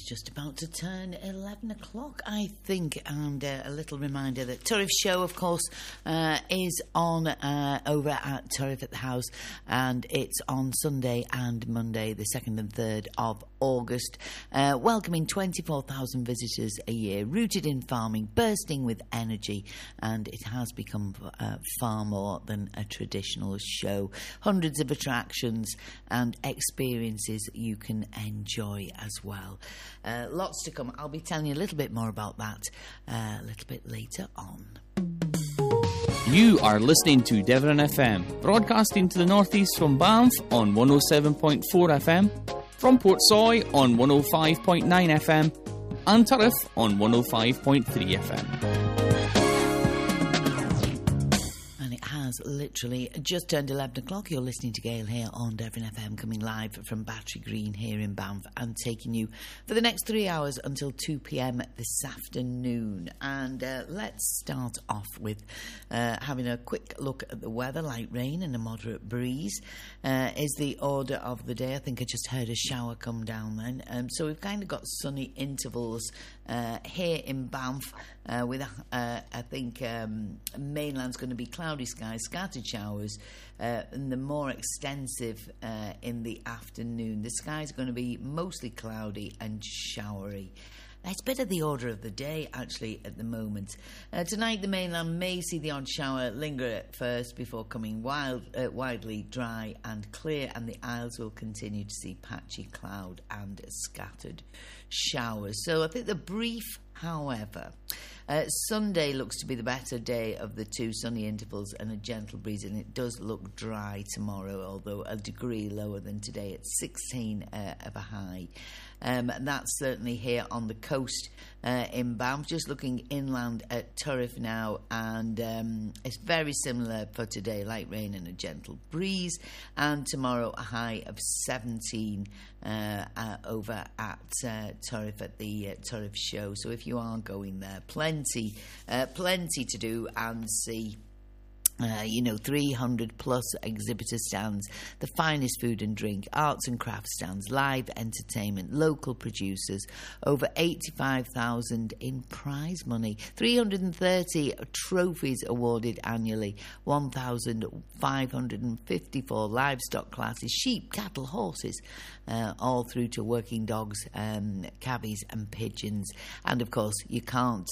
just about to turn 11 o'clock, I think, and a little reminder that Turriff Show, of course, is on over at Turriff at the House, and it's on Sunday and Monday, the 2nd and 3rd of August, welcoming 24,000 visitors a year, rooted in farming, bursting with energy, and it has become far more than a traditional show. Hundreds of attractions and experiences you can enjoy as well. Lots to come. I'll be telling you a little bit more about that a little bit later on. You are listening to Devon FM, broadcasting to the northeast from Banff on 107.4 FM, from Portsoy on 105.9 FM, and Turriff on 105.3 FM. Literally just turned 11 o'clock. You're listening to Gail here on Devon FM, coming live from Battery Green here in Banff and taking you for the next 3 hours until 2 p.m. this afternoon. And let's start off with having a quick look at the weather. Light rain and a moderate breeze is the order of the day. I think I just heard a shower come down then. So we've kind of got sunny intervals here in Banff with I think mainland's going to be cloudy skies, scattered showers, and the more extensive in the afternoon. The sky's going to be mostly cloudy and showery. It's a bit of the order of the day, actually, at the moment. Tonight, the mainland may see the odd shower linger at first before coming widely dry and clear, and the Isles will continue to see patchy cloud and scattered showers. So I think the brief, however, Sunday looks to be the better day of the two sunny intervals and a gentle breeze, and it does look dry tomorrow, although a degree lower than today at 16 of a high. That's certainly here on the coast in Banff. Just looking inland at Turriff now, and it's very similar for today, light rain and a gentle breeze, and tomorrow a high of 17 over at Turriff at the Turriff Show. So if you are going there, plenty to do and see. 300 plus exhibitor stands, the finest food and drink, arts and crafts stands, live entertainment, local producers, over 85,000 in prize money, 330 trophies awarded annually, 1,554 livestock classes, sheep, cattle, horses, all through to working dogs, cabbies and pigeons. And of course, you can't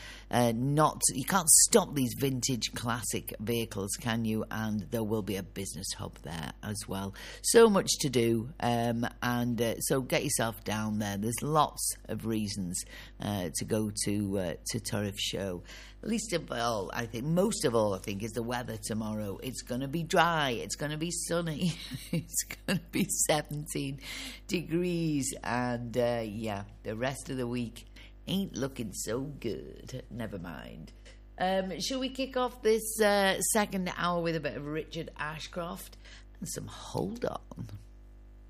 stop these vintage classic vehicles, can you? And there will be a business hub there as well. So much to do, so get yourself down there. There's lots of reasons to go to Turriff Show. Least of all, I think, most of all, I think, is the weather tomorrow. It's going to be dry. It's going to be sunny. It's going to be 17 degrees. And, the rest of the week ain't looking so good. Never mind. Shall we kick off this second hour with a bit of Richard Ashcroft and some Hold On?